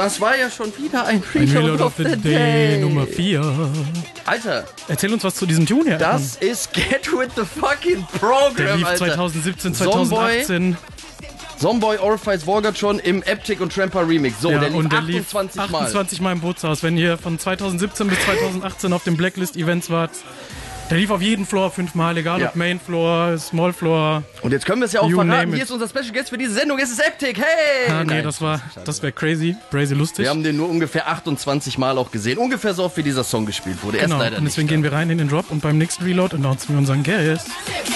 Das war ja schon wieder ein Ein Reload of the Day Nummer 4. Alter, Erzähl uns was zu diesem Tune her. das ist Get With The Fucking Der Program, lief Alter. 2017, 2018. Zomboy, Orpheus, Volgatron im Eptic und Tramper Remix. So, Ja, der lief und der 28 lief Mal. 28 Mal im Bootshaus. Wenn ihr von 2017 bis 2018 auf den Blacklist-Events wart, der lief auf jeden Floor 5-mal, egal Ja. ob Main Floor, Small Floor. Und jetzt können wir es ja auch You verraten. name Hier it. ist unser Special Guest für diese Sendung. Es ist Eptic. Hey! Ah, nee, Nein, das wäre crazy lustig. wir haben den nur ungefähr 28 Mal auch gesehen. Ungefähr so oft, wie dieser Song gespielt wurde. Er Genau, ist leider und deswegen nicht gehen wir rein in den Drop und beim nächsten Reload announcen wir unseren Guest.